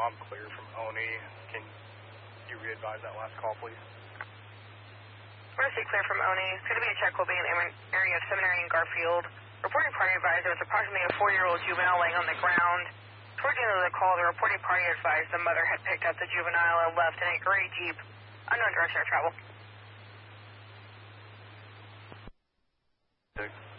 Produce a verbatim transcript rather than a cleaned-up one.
I'm clear from Oni. Can you re-advise that last call, please? Mercy, clear from Oni. Could be a check will be in the area of Seminary and Garfield. Reporting party advised there was approximately a four-year-old juvenile laying on the ground. Toward the end of the call, the reporting party advised the mother had picked up the juvenile and left in a gray Jeep. Unknown direction of travel. Six.